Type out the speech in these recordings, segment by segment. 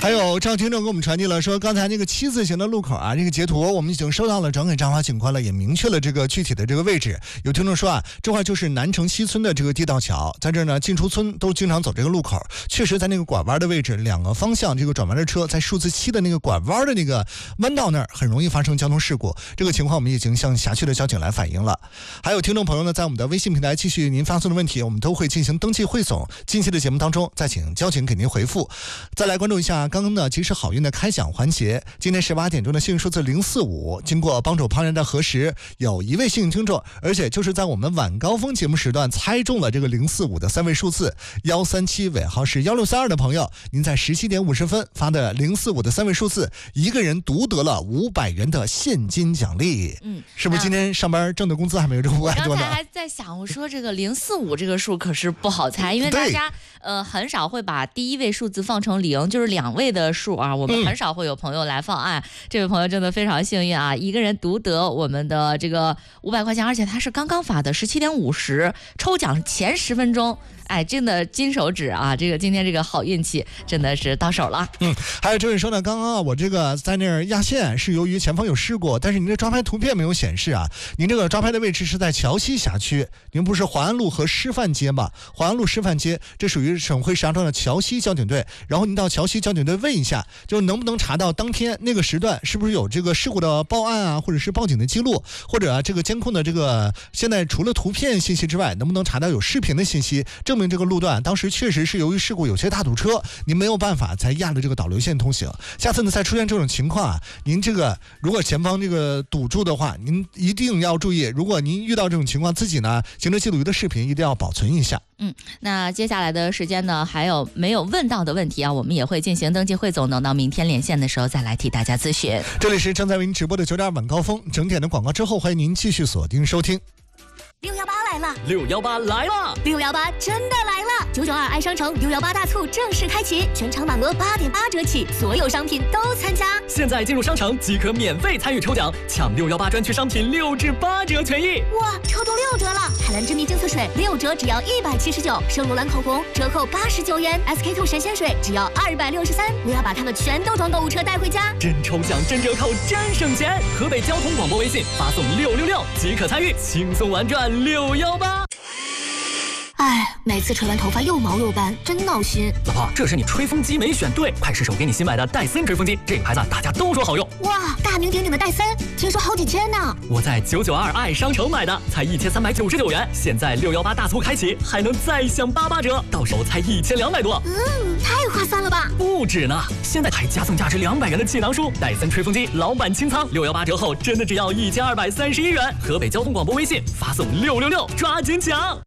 还有赵听众给我们传递了说，刚才那个7字形的路口啊，这个截图我们已经收到了，转给张华警官了，也明确了这个具体的这个位置。有听众说啊，这块就是南城西村的这个地道桥，在这儿呢进出村都经常走这个路口，确实在那个拐弯的位置，两个方向这个转弯的车在数字7的那个拐弯的那个弯道那儿很容易发生交通事故。这个情况我们已经向辖区的交警来反映了。还有听众朋友呢，在我们的微信平台继续您发送的问题，我们都会进行登记汇总，近期的节目当中再请交警给您回复。再来关注一下刚刚的及时好运的开奖环节，今天18点钟的幸运数字045，经过帮主旁人的核实，有一位幸运听众，而且就是在我们晚高峰节目时段猜中了这个045的3位数字137尾号是1632的朋友，您在17点50分发的045的3位数字，一个人独得了500元的现金奖励。是不是今天上班挣的工资还没有这个500多呢？ 刚才还在想，我说这个045这个数可是不好猜，因为大家很少会把第一位数字放成0，就是2位的数啊，我们很少会有朋友来放案。这位朋友真的非常幸运啊，一个人独得我们的这个500块钱，而且他是刚刚发的17点50，抽奖前10分钟。哎，真的金手指啊！这个今天这个好运气真的是到手了。 还有这位说呢，刚刚我这个在那儿压线是由于前方有事故，但是您这抓拍图片没有显示啊。您这个抓拍的位置是在桥西辖区，您不是华安路和师范街吗？华安路师范街这属于省会石家庄的桥西交警队，然后您到桥西交警队问一下，就能不能查到当天那个时段是不是有这个事故的报案啊，或者是报警的记录，或者这个监控的这个现在除了图片信息之外，能不能查到有视频的信息？证明这个路段当时确实是由于事故有些大堵车，您没有办法才压了这个导流线通行。下次呢再出现这种情况啊，您这个如果前方这个堵住的话，您一定要注意，如果您遇到这种情况，自己呢行车记录仪的视频一定要保存一下。 那接下来的时间呢，还有没有问到的问题啊，我们也会进行登记汇总，等到明天连线的时候再来替大家咨询。 这里是正在为您直播的9点晚高峰，整点的广告之后，欢迎您继续锁定收听。 618来了 ，618来了 ，618真的来了！992爱商城618大促正式开启，全场满额8.8折起，所有商品都参加。 现在进入商城即可免费参与抽奖，抢618专区商品6至8折权益。 哇，抽中6折了！海蓝珍妮精粹水6折只要179，圣罗兰口红折扣89元，SK2 神仙水只要263。我要把它们全都装购物车带回家。 真抽奖，真折扣，真省钱！河北交通广播微信发送666即可参与，轻松玩转618。 哎，每次吹完头发又毛又斑，真闹心。 老婆，这是你吹风机没选对，快试手给你新买的戴森吹风机，这个牌子大家都说好用。 哇，大名鼎鼎的戴森，听说好几千呢。 我在992爱商城买的，才1399元，现在618大促开启，还能再享88折，到手才1200多。 太划算了吧！ 不止呢，现在还加送价值200元的气囊书，戴森吹风机老板清仓，618折后真的只要1231元。河北交通广播微信发送666，抓紧抢！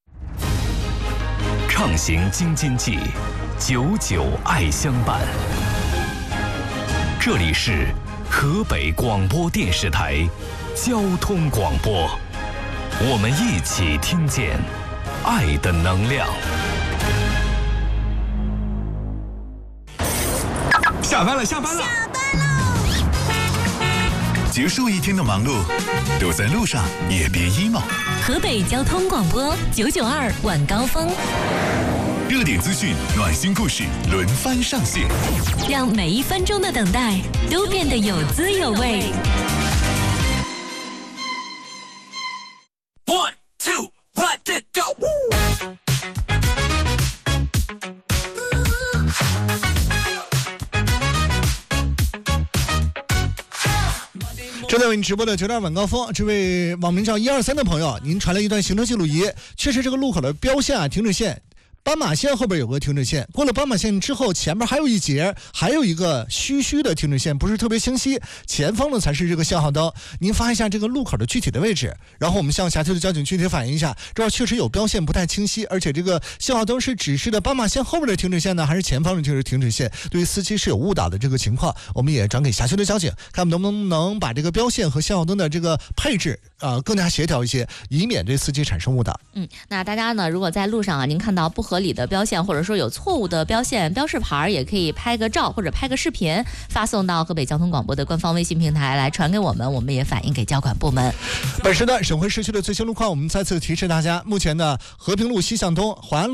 畅行京津冀，99爱相伴。这里是河北广播电视台交通广播，我们一起听见爱的能量。 下班了，下班了， 下班喽！ 结束一天的忙碌，都在路上，也别 emo。 河北交通广播992晚高峰， 热点资讯、暖心故事轮番上线， 让每一分钟的等待都变得有滋有味。 One, two, let it go！ 正在为您直播的9点晚高峰，这位网名叫123的朋友，您传来一段行车记录仪，确实这个路口的标线啊，停止线。斑马线后边有个停止线，过了斑马线之后，前面还有一节，还有一个虚的停止线，不是特别清晰。前方呢才是这个信号灯。您发一下这个路口的具体的位置，然后我们向辖区的交警具体反映一下，这儿确实有标线不太清晰，而且这个信号灯是指示的斑马线后边的停止线呢，还是前方的停止线？对于司机是有误导的这个情况，我们也转给辖区的交警，看能不能把这个标线和信号灯的这个配置更加协调一些，以免对司机产生误导。 那大家呢，如果在路上啊，您看到不合理的标线，或者说有错误的标线标示牌，也可以拍个照或者拍个视频发送到河北交通广播的官方微信平台来传给我们，我们也反映给交管部门。 本时段省会市区的最新路况，我们再次提示大家，目前的和平路西向东、淮安路